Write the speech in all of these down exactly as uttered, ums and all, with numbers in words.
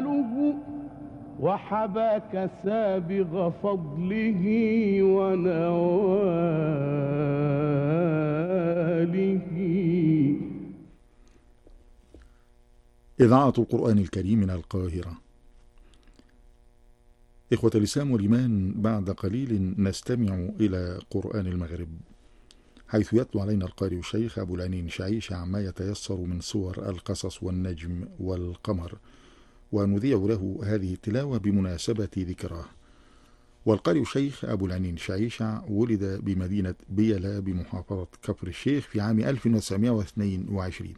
جماله وحباك سابغ فضله ونواله. إذاعة القرآن الكريم من القاهرة. إخوة الإسلام والإيمان، بعد قليل نستمع إلى قرآن المغرب، حيث يتلو علينا القارئ الشيخ أبو العنين شعيشع ما يتيسر من سور القصص والنجم والقمر، ونذيع له هذه التلاوة بمناسبة ذكراه. والقارئ الشيخ أبو العنين شعيشع ولد بمدينة بيلا بمحافظة كفر الشيخ في عام ألف وتسعمائة واثنين وعشرين.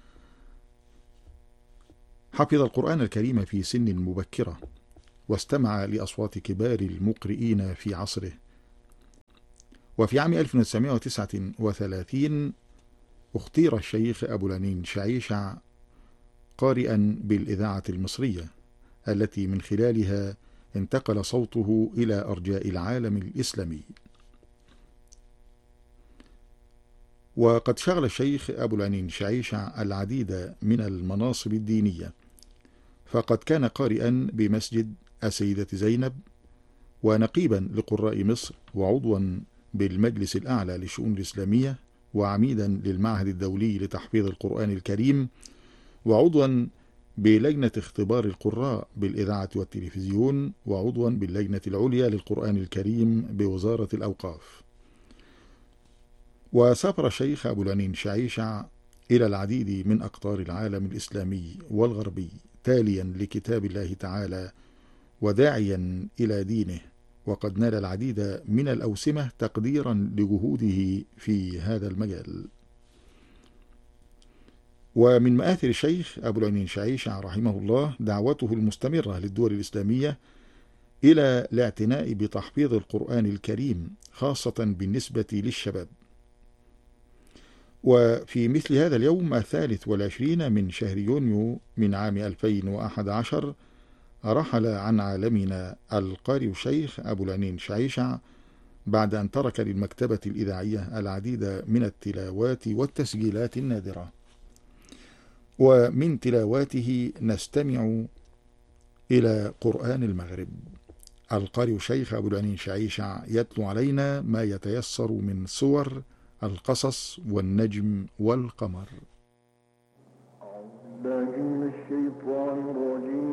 حفظ القرآن الكريم في سن مبكرة، واستمع لأصوات كبار المقرئين في عصره. وفي عام ألف وتسعمائة وتسعة وثلاثين اختير الشيخ أبو العنين شعيشع قارئا بالإذاعة المصرية، التي من خلالها انتقل صوته إلى أرجاء العالم الإسلامي. وقد شغل الشيخ أبو العنين شعيشع العديد من المناصب الدينية، فقد كان قارئا بمسجد السيدة زينب، ونقيبا لقراء مصر، وعضوا بالمجلس الأعلى للشؤون الإسلامية، وعميدا للمعهد الدولي لتحفيظ القرآن الكريم، وعضوا بلجنة اختبار القراء بالإذاعة والتلفزيون، وعضوا باللجنة العليا للقرآن الكريم بوزارة الأوقاف. وسافر الشيخ أبو العنين شعيشع إلى العديد من أقطار العالم الإسلامي والغربي، تاليا لكتاب الله تعالى وداعيا إلى دينه، وقد نال العديد من الأوسمة تقديرا لجهوده في هذا المجال. ومن مآثر الشيخ أبو العنين شعيشع رحمه الله دعوته المستمرة للدول الإسلامية إلى الاعتناء بتحفيظ القرآن الكريم، خاصة بالنسبة للشباب. وفي مثل هذا اليوم الثالث والعشرين من شهر يونيو من عام ألفين وأحد عشر رحل عن عالمنا القارئ الشيخ أبو العنين شعيشع، بعد أن ترك للمكتبة الإذاعية العديد من التلاوات والتسجيلات النادرة. ومن تلاواته نستمع إلى قرآن المغرب. القارئ الشيخ أبو العنين شعيشع يتلو علينا ما يتيسر من سور القصص والنجم والقمر. أعوذ بالله من الشيطان الرجيم.